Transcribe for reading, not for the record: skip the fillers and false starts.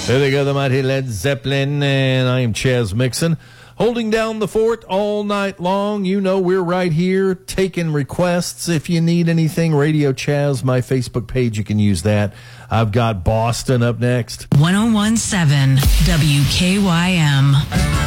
There they go, the mighty Led Zeppelin, and I am Chaz Mixon. Holding down the fort all night long. You know we're right here taking requests. If you need anything, Radio Chaz, my Facebook page, you can use that. I've got Boston up next. 1017 WKYM.